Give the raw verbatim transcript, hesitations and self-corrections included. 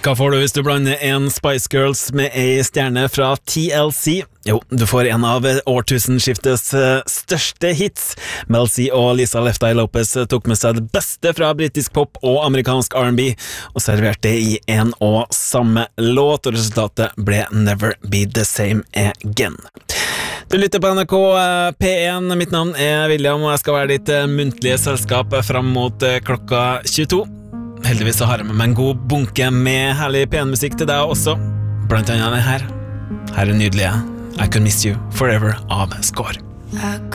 Hva får du hvis du blander en Spice Girls med ei stjerne fra T L C? Jo, du får en av årtusenskiftets største hits. Mel C og Lisa Left Eye Lopez tok med seg det beste fra britisk pop og amerikansk R and B og serverte i en og samme låt, og resultatet ble Never Be The Same Again. Du lytter på N R K P én, mitt navn er William, og jeg skal være ditt muntlige selskap fram mot klokka tjueto. Heldigvis så har jeg med meg en god bunke med herlig P én-musikk til deg også, blant annet den her. Her er nydelige I Could Miss You Forever av Score.